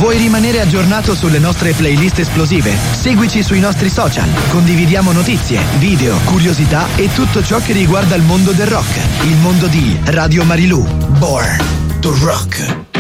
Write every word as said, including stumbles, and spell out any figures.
Vuoi rimanere aggiornato sulle nostre playlist esplosive? Seguici sui nostri social. Condividiamo notizie, video, curiosità e tutto ciò che riguarda il mondo del rock. Il mondo di Radio Marilù. Born to Rock.